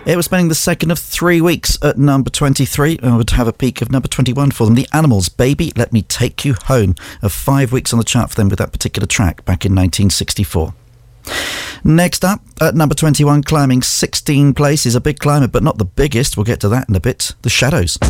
It was spending the second of 3 weeks at number 23. I would have a peek of number 21 for them. The Animals, Baby, Let Me Take You Home, of 5 weeks on the chart for them with that particular track back in 1964. Next up, at number 21, climbing 16 places, a big climber, but not the biggest. We'll get to that in a bit. The Shadows.